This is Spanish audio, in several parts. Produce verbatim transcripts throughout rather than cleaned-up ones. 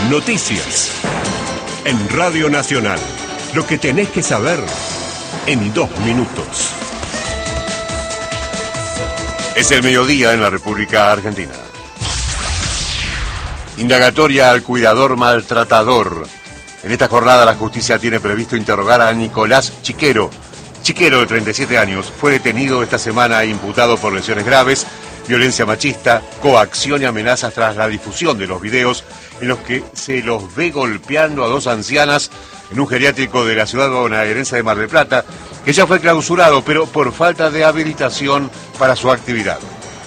Noticias. En Radio Nacional. Lo que tenés que saber en dos minutos. Es el mediodía en la República Argentina. Indagatoria al cuidador maltratador. En esta jornada la justicia tiene previsto interrogar a Nicolás Chiquero. Chiquero, de treinta y siete años, fue detenido esta semana e imputado por lesiones graves, violencia machista, coacción y amenazas tras la difusión de los videos en los que se los ve golpeando a dos ancianas en un geriátrico de la ciudad bonaerense de Mar del Plata, que ya fue clausurado, pero por falta de habilitación para su actividad.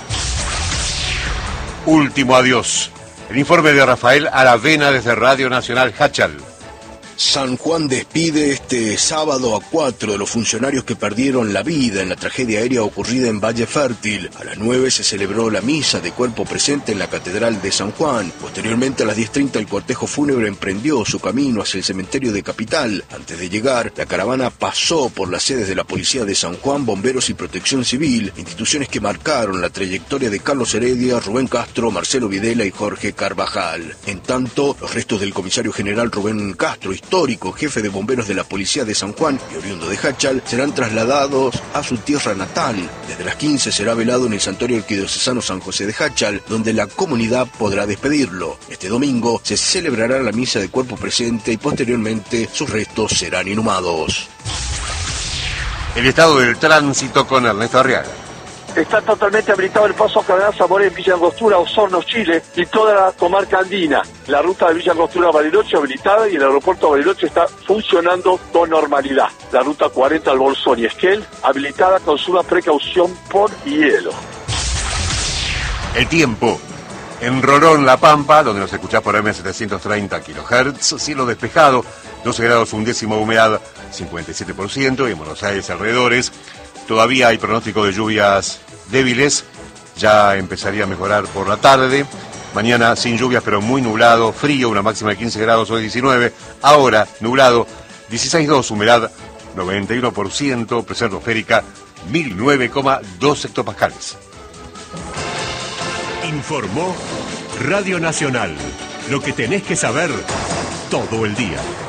Último adiós. El informe de Rafael Aravena desde Radio Nacional Hachal. San Juan despide este sábado a cuatro de los funcionarios que perdieron la vida en la tragedia aérea ocurrida en Valle Fértil. A las nueve se celebró la misa de cuerpo presente en la Catedral de San Juan. Posteriormente, a las diez treinta, el cortejo fúnebre emprendió su camino hacia el cementerio de Capital. Antes de llegar, la caravana pasó por las sedes de la Policía de San Juan, Bomberos y Protección Civil, instituciones que marcaron la trayectoria de Carlos Heredia, Rubén Castro, Marcelo Videla y Jorge Carvajal. En tanto, los restos del comisario general Rubén Castro, histórico jefe de bomberos de la Policía de San Juan y oriundo de Hachal, serán trasladados a su tierra natal. Desde las quince será velado en el Santuario Arquidiocesano San José de Hachal, donde la comunidad podrá despedirlo. Este domingo se celebrará la misa de cuerpo presente y posteriormente sus restos serán inhumados. El estado del tránsito con Ernesto Arriaga. Está totalmente habilitado el paso a Cardenal Zamora en Villa Angostura, Osorno, Chile, y toda la comarca andina. La ruta de Villa Angostura a Bariloche habilitada y el aeropuerto de Bariloche está funcionando con normalidad. La ruta cuarenta al Bolsón y Esquel habilitada con suma precaución por hielo. El tiempo. En Rolón, La Pampa, donde nos escuchás por eme setecientos treinta kilohertz, cielo despejado, doce grados un décimo, humedad cincuenta y siete por ciento, y en Buenos Aires alrededores todavía hay pronóstico de lluvias débiles, ya empezaría a mejorar por la tarde. Mañana sin lluvias, pero muy nublado, frío, una máxima de quince grados, hoy diecinueve. Ahora nublado, dieciséis coma dos, humedad noventa y uno por ciento, presión atmosférica mil nueve coma dos hectopascales. Informó Radio Nacional. Lo que tenés que saber todo el día.